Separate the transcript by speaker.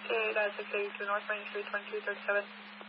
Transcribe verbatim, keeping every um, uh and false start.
Speaker 1: eight at six eighty-two North Main Street, twenty-two thirty-seven.